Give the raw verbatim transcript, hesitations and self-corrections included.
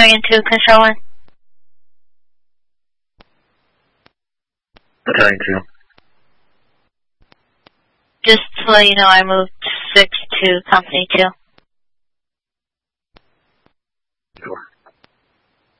Battalion two, controlling. Battalion two. Just to let you know, I moved six to Company two.